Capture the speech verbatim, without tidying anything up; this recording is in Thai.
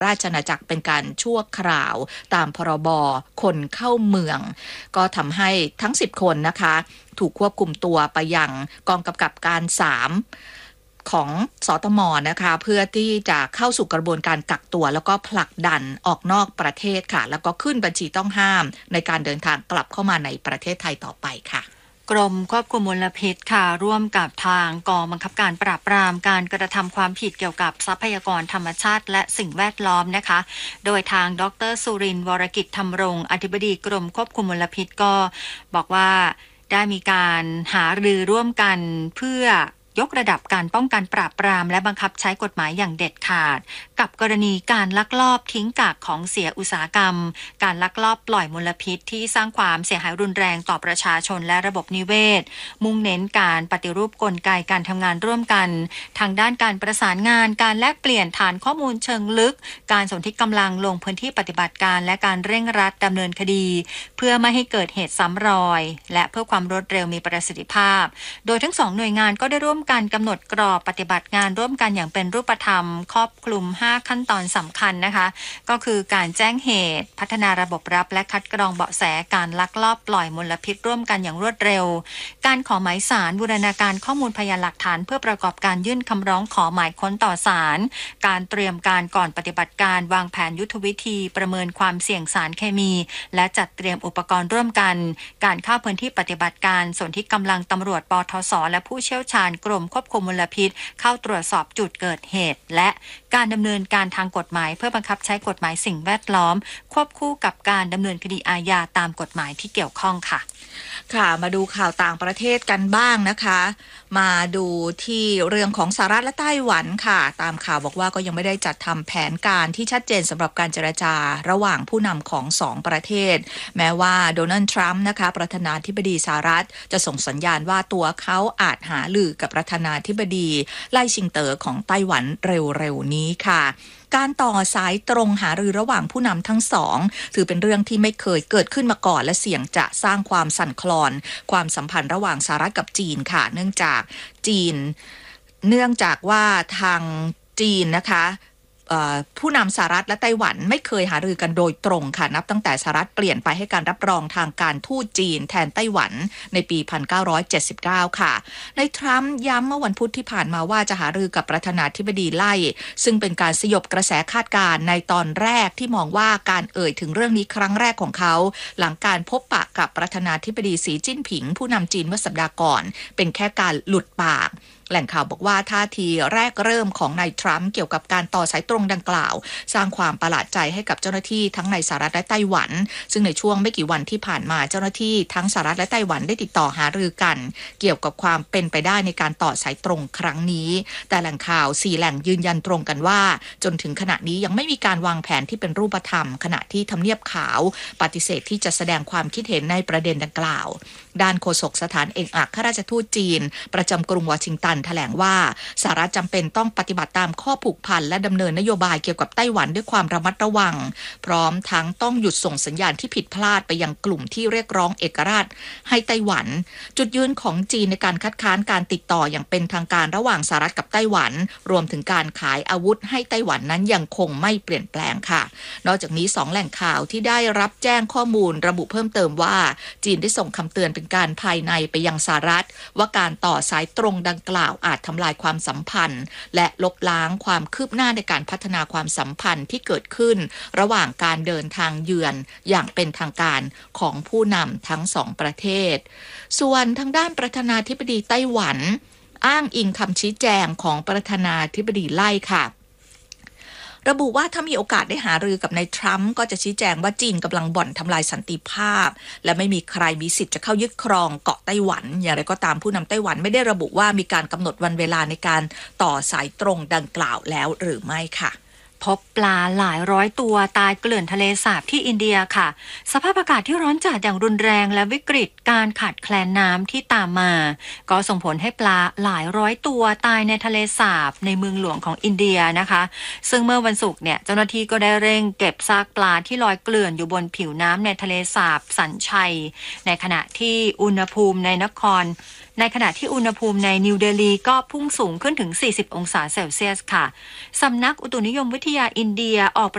ราชอาณาจักรเป็นการชั่วคราวตามพรบคนเข้าเมืองก็ทำให้ทั้งสิบคนนะคะถูกควบคุมตัวไปยังกองกำกับการสามของสตม.นะคะเพื่อที่จะเข้าสู่กระบวนการกักตัวแล้วก็ผลักดันออกนอกประเทศค่ะแล้วก็ขึ้นบัญชีต้องห้ามในการเดินทางกลับเข้ามาในประเทศไทยต่อไปค่ะกรมควบคุมมลพิษค่ะร่วมกับทางกองบังคับการปราบปรามการกระทำความผิดเกี่ยวกับทรัพยากรธรรมชาติและสิ่งแวดล้อมนะคะโดยทางดรสุรินทร์วรกิจธรรมรงค์อธิบดีกรมควบคุมมลพิษก็บอกว่าได้มีการหารือร่วมกันเพื่อยกระดับการป้องกันปราบปรามและบังคับใช้กฎหมายอย่างเด็ดขาดกับกรณีการลักลอบทิ้งกากของเสียอุตสาหกรรมการลักลอบปล่อยมลพิษที่สร้างความเสียหายรุนแรงต่อประชาชนและระบบนิเวศมุ่งเน้นการปฏิรูปกลไกการทำงานร่วมกันทางด้านการประสานงานการแลกเปลี่ยนฐานข้อมูลเชิงลึกการสนธิกำลังลงพื้นที่ปฏิบัติการและการเร่งรัดดำเนินคดีเพื่อไม่ให้เกิดเหตุซ้ำรอยและเพื่อความรวดเร็วมีประสิทธิภาพโดยทั้งสองหน่วยงานก็ได้ร่วมการกำหนดกรอบปฏิบัติงานร่วมกันอย่างเป็นรูปธรรมครอบคลุมห้าขั้นตอนสำคัญนะคะก็คือการแจ้งเหตุพัฒนาระบบรับและคัดกรองเบาะแสการลักลอบปล่อยมลพิษร่วมกันอย่างรวดเร็วการขอหมายศาลบูรณาการข้อมูลพยานหลักฐานเพื่อประกอบการยื่นคำร้องขอหมายค้นต่อศาลการเตรียมการก่อนปฏิบัติการวางแผนยุทธวิธีประเมินความเสี่ยงสารเคมีและจัดเตรียมอุปกรณ์ร่วมกันการเข้าพื้นที่ปฏิบัติการส่วนที่กำลังตำรวจปทศและผู้เชี่ยวชาญกรมควบคุมมลพิษเข้าตรวจสอบจุดเกิดเหตุและการดำเนินการทางกฎหมายเพื่อบังคับใช้กฎหมายสิ่งแวดล้อมควบคู่กับการดำเนินคดีอาญาตามกฎหมายที่เกี่ยวข้องค่ะค่ะมาดูข่าวต่างประเทศกันบ้างนะคะมาดูที่เรื่องของสหรัฐและไต้หวันค่ะตามข่าวบอกว่าก็ยังไม่ได้จัดทำแผนการที่ชัดเจนสำหรับการเจรจาระหว่างผู้นำของสองประเทศแม้ว่าโดนัลด์ทรัมป์นะคะประธานาธิบดีสหรัฐจะส่งสัญญาณว่าตัวเขาอาจหารือกับประธานาธิบดีไล่ชิงเต๋อของไต้หวันเร็วๆนี้ค่ะการต่อสายตรงหารือระหว่างผู้นำทั้งสองถือเป็นเรื่องที่ไม่เคยเกิดขึ้นมาก่อนและเสี่ยงจะสร้างความสั่นคลอนความสัมพันธ์ระหว่างสหรัฐกับจีนค่ะเนื่องจากจีนเนื่องจากว่าทางจีนนะคะผู้นำสหรัฐและไต้หวันไม่เคยหารือกันโดยตรงค่ะนับตั้งแต่สหรัฐเปลี่ยนไปให้การรับรองทางการทูตจีนแทนไต้หวันในปีหนึ่งพันเก้าร้อยเจ็ดสิบเก้าค่ะในทรัมป์ย้ำเมื่อวันพุธที่ผ่านมาว่าจะหารือกับประธานาธิบดีไล่ซึ่งเป็นการสยบกระแสคาดการณ์ในตอนแรกที่มองว่าการเอ่ยถึงเรื่องนี้ครั้งแรกของเขาหลังการพบปะกับประธานาธิบดีสีจิ้นผิงผู้นำจีนเมื่อสัปดาห์ก่อนเป็นแค่การหลุดปากแหล่งข่าวบอกว่าท่าทีแรกเริ่มของนายทรัมป์เกี่ยวกับการต่อสายตรงดังกล่าวสร้างความประหลาดใจให้กับเจ้าหน้าที่ทั้งในสหรัฐและไต้หวันซึ่งในช่วงไม่กี่วันที่ผ่านมาเจ้าหน้าที่ทั้งสหรัฐและไต้หวันได้ติดต่อหารือกันเกี่ยวกับความเป็นไปได้ในการต่อสายตรงครั้งนี้แต่แหล่งข่าวสี่แหล่งยืนยันตรงกันว่าจนถึงขณะนี้ยังไม่มีการวางแผนที่เป็นรูปธรรมขณะที่ทำเนียบขาวปฏิเสธที่จะแสดงความคิดเห็นในประเด็นดังกล่าวด้านโฆษกสถานเอกอัครราชทูตจีนประจำกรุงวอชิงตันแถลงว่าสหรัฐจำเป็นต้องปฏิบัติตามข้อผูกพันและดำเนินนโยบายเกี่ยวกับไต้หวันด้วยความระมัดระวังพร้อมทั้งต้องหยุดส่งสัญญาณที่ผิดพลาดไปยังกลุ่มที่เรียกร้องเอกราชให้ไต้หวันจุดยืนของจีนในการคัดค้านการติดต่ออย่างเป็นทางการระหว่างสหรัฐกับไต้หวันรวมถึงการขายอาวุธให้ไต้หวันนั้นยังคงไม่เปลี่ยนแปลงค่ะนอกจากนี้สองแหล่งข่าวที่ได้รับแจ้งข้อมูลระบุเพิ่มเติมว่าจีนได้ส่งคำเตือนเป็นการภายในไปยังสหรัฐว่าการต่อสายตรงดังกล่าวอาจทำลายความสัมพันธ์และลบล้างความคืบหน้าในการพัฒนาความสัมพันธ์ที่เกิดขึ้นระหว่างการเดินทางเยือนอย่างเป็นทางการของผู้นำทั้งสองประเทศส่วนทางด้านประธานาธิบดีไต้หวันอ้างอิงคำชี้แจงของประธานาธิบดีไล่ค่ะระบุว่าถ้ามีโอกาสได้หารือกับนายทรัมป์ก็จะชี้แจงว่าจีนกำลังบ่อนทำลายสันติภาพและไม่มีใครมีสิทธิ์จะเข้ายึดครองเกาะไต้หวันอย่างไรก็ตามผู้นำไต้หวันไม่ได้ระบุว่ามีการกำหนดวันเวลาในการต่อสายตรงดังกล่าวแล้วหรือไม่ค่ะพบปลาหลายร้อยตัวตายเกลื่อนทะเลสาบที่อินเดียค่ะสภาพอากาศที่ร้อนจัดอย่างรุนแรงและวิกฤตการขาดแคลนน้ำที่ตามมาก็ส่งผลให้ปลาหลายร้อยตัวตายในทะเลสาบในเมืองหลวงของอินเดียนะคะซึ่งเมื่อวันศุกร์เนี่ยเจ้าหน้าที่ก็ได้เร่งเก็บซากปลาที่ลอยเกลื่อนอยู่บนผิวน้ำในทะเลสาบสัญชัยในขณะที่อุณหภูมิในนครในขณะที่อุณหภูมิในนิวเดลีก็พุ่งสูงขึ้นถึงสี่สิบองศาเซลเซียสค่ะสำนักอุตุนิยมวิทยาอินเดียออก